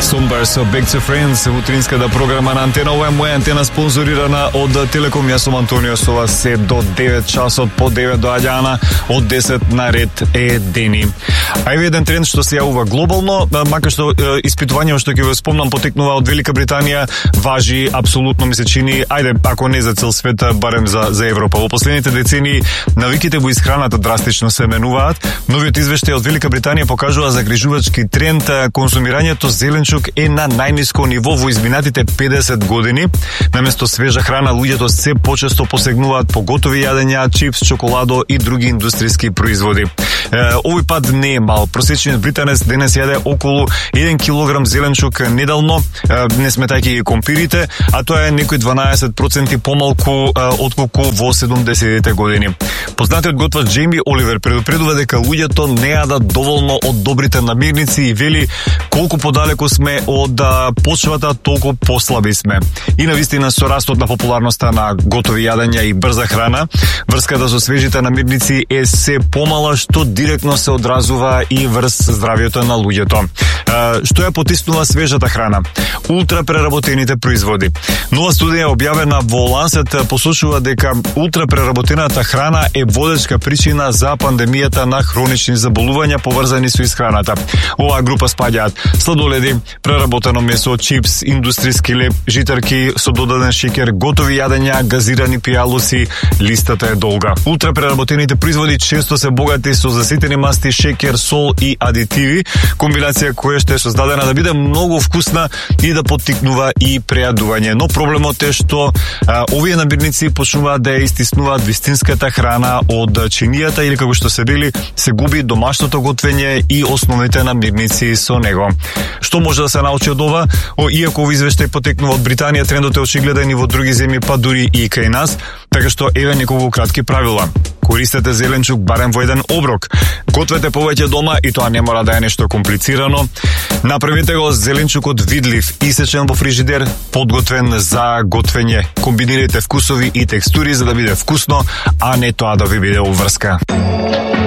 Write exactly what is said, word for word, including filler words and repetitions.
Sombar со Back to Friends, утринската програма на Антена. Ова е моја антена спонзорирана од Телеком. Јас сум Антонио, со вас се до девет часот, по девет доаѓаана, од десет на ред е дени. А еве еден тренд што се јавува глобално, макар што испитувањето што ќе го спомнам потекнува од Велика Британија, важи апсолутно ми се чини, ајде, ако не за цел свет, барем за за Европа. Во последните децении навиките во исхраната драстично се менуваат. Новиот извештај од Велика Британија покажува загрижувачки тренд, консумирањето зеленчук е на најниско ниво во изминатите педесет години. Наместо свежа храна, луѓето се почесто посегнуваат по готови јадења, чипс, чоколадо и други индустријски производи. Е, овој пат не е мал. Просечниот британец денес јаде околу еден килограм зеленчук неделно, е, не сметајќи ги компирите, а тоа е некои дванаесет проценти помалку е, отколку во седумдесетите години. Познатиот готвач Џејми Оливер предупредува дека луѓето не јадат доволно од добрите намирници и вели колку подалеку сме од почвата, толку послаби сме. И навистина со растот на популарноста на готови јадења и брза храна, врската со свежите намирници е се помала, што директно се одразува и врз здравјето на луѓето. Што ја потиснува свежата храна? Ултрапреработените производи. Нова студија објавена во Lancet посочува дека ултрапреработената храна е водечка причина за пандемијата на хронични заболувања поврзани со исхраната. Оваа група спаѓаат сладоледи, преработено месо, чипс, индустријски леп, житарки со додаден шеќер, готови јадења, газирани пијалоци, листата е долга. Ултрапреработените производи често се богати со заситени масти, шеќер, сол и адитиви, комбинација која што е создадена да биде многу вкусна и да поттикнува и прејадување. Но проблемот е што а, овие набирници почнуваат да ја истиснуваат вистинската храна од чинијата или како што се вели, се губи домашното готвење и основните намирници со него. Што може да се научи од ова? О, иако овој извештај потекнува од Британија, трендот е очигледен и во други земји, па дури и кај нас, така што еве неколку кратки правила. Користете зеленчук барем во еден оброк. Гответе повеќе дома и тоа не мора да е нешто комплицирано. Направете го зеленчукот видлив, исечен во фрижидер, подготвен за готвење. Комбинирайте вкусови и текстури за да биде вкусно, а не тоа да ви биде уврска.